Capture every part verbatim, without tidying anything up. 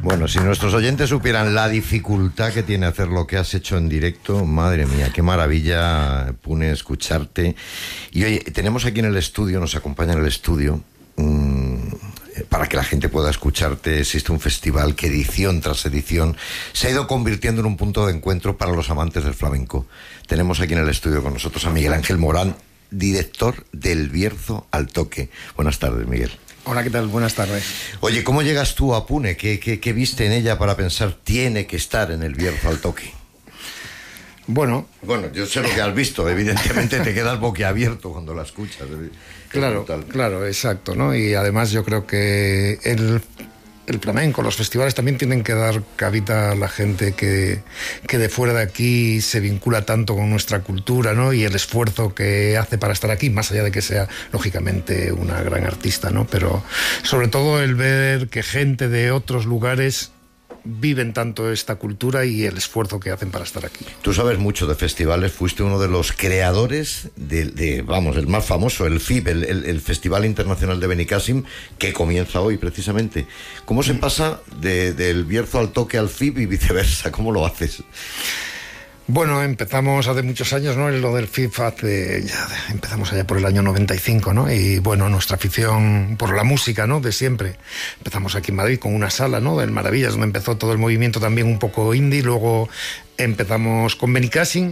Bueno, si nuestros oyentes supieran la dificultad que tiene hacer lo que has hecho en directo, madre mía, qué maravilla, Pune, escucharte. Y oye, tenemos aquí en el estudio, nos acompaña en el estudio, mmm, para que la gente pueda escucharte. Existe un festival que edición tras edición se ha ido convirtiendo en un punto de encuentro para los amantes del flamenco. Tenemos aquí en el estudio con nosotros a Miguel Ángel Morán, director del Bierzo al Toque. Buenas tardes, Miguel. Hola, ¿qué tal? Buenas tardes. Oye, ¿cómo llegas tú a Pune? ¿Qué, qué, qué viste en ella para pensar tiene que estar en el Bierzo al Toque? Bueno... Bueno, yo sé lo que has visto, evidentemente te quedas boquiabierto cuando la escuchas. Claro, claro, exacto, ¿no? Y además yo creo que el, el flamenco, los festivales también tienen que dar cabida a la gente que, que de fuera de aquí se vincula tanto con nuestra cultura, ¿no? Y el esfuerzo que hace para estar aquí, más allá de que sea, lógicamente, una gran artista, ¿no? Pero sobre todo el ver que gente de otros lugares viven tanto esta cultura y el esfuerzo que hacen para estar aquí. Tú sabes mucho de festivales, fuiste uno de los creadores de, de vamos, el más famoso, el F I B, el, el, el Festival Internacional de Benicàssim, que comienza hoy precisamente. ¿Cómo se pasa de, del Bierzo al Toque al F I B y viceversa? ¿Cómo lo haces? Bueno, empezamos hace muchos años, ¿no? Lo del F I B hace, ya empezamos allá por el año noventa y cinco, ¿no? Y bueno, nuestra afición por la música, ¿no? De siempre. Empezamos aquí en Madrid con una sala, ¿no? Del Maravillas, donde empezó todo el movimiento también un poco indie. Luego empezamos con Benicàssim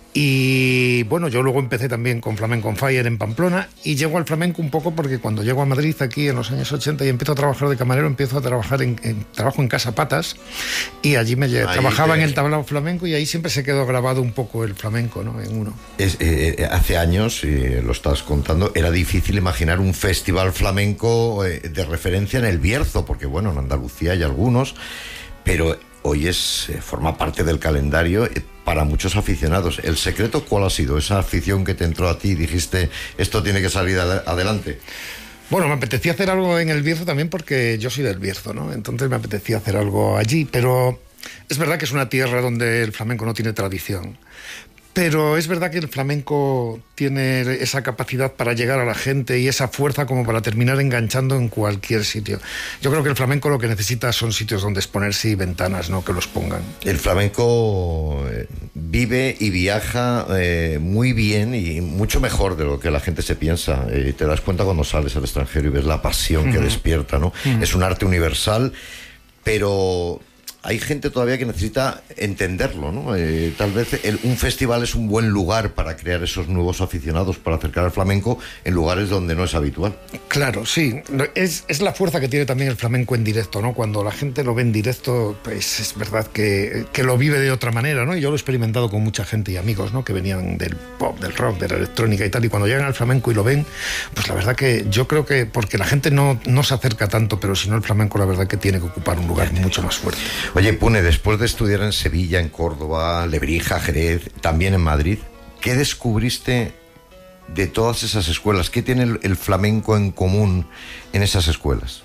y bueno, yo luego empecé también con Flamenco on Fire en Pamplona y llego al flamenco un poco porque cuando llego a Madrid aquí en los años ochenta y empiezo a trabajar de camarero, empiezo a trabajar en, en trabajo en Casa Patas y allí me ahí trabajaba te... en el tablao flamenco y ahí siempre se quedó grabado un poco el flamenco, ¿no? En uno. Es, eh, hace años, eh, lo estás contando, era difícil imaginar un festival flamenco eh, de referencia en el Bierzo, porque bueno, en Andalucía hay algunos, pero hoy es eh, forma parte del calendario eh, para muchos aficionados. ¿El secreto cuál ha sido? Esa afición que te entró a ti y dijiste, esto tiene que salir ad- adelante. Bueno, me apetecía hacer algo en el Bierzo también porque yo soy del Bierzo, ¿no? Entonces me apetecía hacer algo allí, pero es verdad que es una tierra donde el flamenco no tiene tradición. Pero es verdad que el flamenco tiene esa capacidad para llegar a la gente y esa fuerza como para terminar enganchando en cualquier sitio. Yo creo que el flamenco lo que necesita son sitios donde exponerse y ventanas, ¿no? Que los pongan. El flamenco eh, vive y viaja eh, muy bien y mucho mejor de lo que la gente se piensa. Eh, te das cuenta cuando sales al extranjero y ves la pasión uh-huh. que despierta, ¿no? Uh-huh. Es un arte universal, pero hay gente todavía que necesita entenderlo, ¿no? Eh, tal vez el, un festival es un buen lugar para crear esos nuevos aficionados, para acercar al flamenco en lugares donde no es habitual. Claro, sí. Es, es la fuerza que tiene también el flamenco en directo, ¿no? Cuando la gente lo ve en directo, pues es verdad que, que lo vive de otra manera, ¿no? Yo lo he experimentado con mucha gente y amigos, ¿no? Que venían del pop, del rock, de la electrónica y tal, y cuando llegan al flamenco y lo ven, pues la verdad que yo creo que, porque la gente no, no se acerca tanto, pero si no el flamenco la verdad que tiene que ocupar un lugar mucho más fuerte. Oye, Pune, después de estudiar en Sevilla, en Córdoba, Lebrija, Jerez, también en Madrid, ¿qué descubriste de todas esas escuelas? ¿Qué tiene el, el flamenco en común en esas escuelas?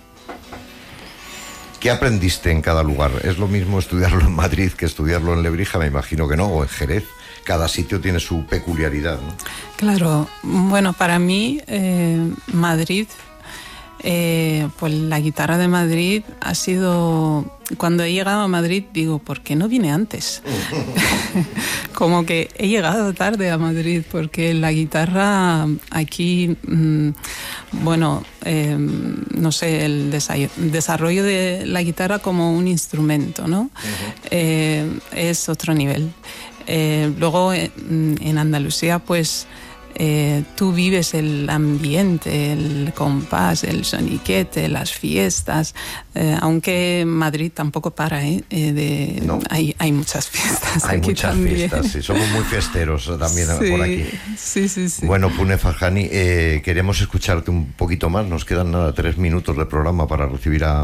¿Qué aprendiste en cada lugar? ¿Es lo mismo estudiarlo en Madrid que estudiarlo en Lebrija? Me imagino que no, o en Jerez. Cada sitio tiene su peculiaridad, ¿no? Claro, bueno, para mí eh, Madrid, eh, pues la guitarra de Madrid ha sido... Cuando he llegado a Madrid digo, ¿por qué no vine antes? Como que he llegado tarde a Madrid porque la guitarra aquí, mmm, bueno, eh, no sé, el desa- desarrollo de la guitarra como un instrumento, ¿no? Uh-huh. Eh, es otro nivel. Eh, luego en, en Andalucía, pues Eh, tú vives el ambiente, el compás, el soniquete, las fiestas, eh, aunque Madrid tampoco para, ¿eh? Eh, de, no. hay, hay muchas fiestas hay aquí muchas también. fiestas, sí, somos muy fiesteros también sí, por aquí. Sí, sí, sí. Bueno, Pune Farjani, eh, queremos escucharte un poquito más, nos quedan nada, tres minutos de programa para recibir a